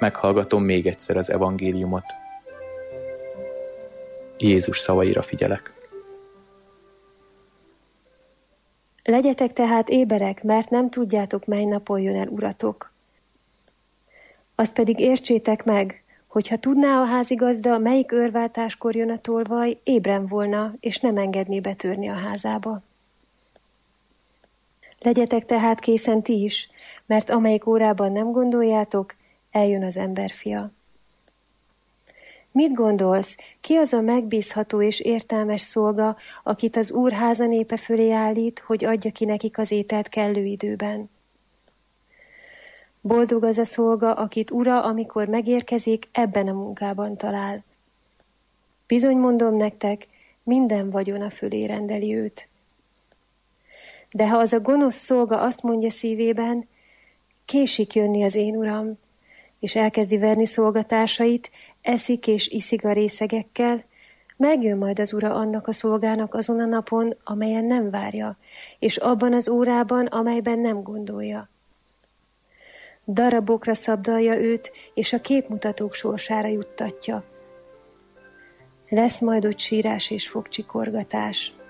meghallgatom még egyszer az evangéliumot. Jézus szavaira figyelek. Legyetek tehát éberek, mert nem tudjátok, mely napon jön el uratok. Azt pedig értsétek meg, hogy ha tudná a házigazda, melyik őrváltáskor jön a tolvaj, ébren volna, és nem engedné betörni a házába. Legyetek tehát készen ti is, mert amelyik órában nem gondoljátok, eljön az emberfia. Mit gondolsz, ki az a megbízható és értelmes szolga, akit az Úr háza népe fölé állít, hogy adja ki nekik az ételt kellő időben? Boldog az a szolga, akit ura, amikor megérkezik, ebben a munkában talál. Bizony mondom nektek, minden vagyona fölé rendeli őt. De ha az a gonosz szolga azt mondja szívében, késik jönni az én uram, és elkezdi verni szolgatársait, eszik és iszik a részegekkel, megjön majd az ura annak a szolgának azon a napon, amelyen nem várja, és abban az órában, amelyben nem gondolja. Darabokra szabdalja őt, és a képmutatók sorsára juttatja. Lesz majd ott sírás és fogcsikorgatás.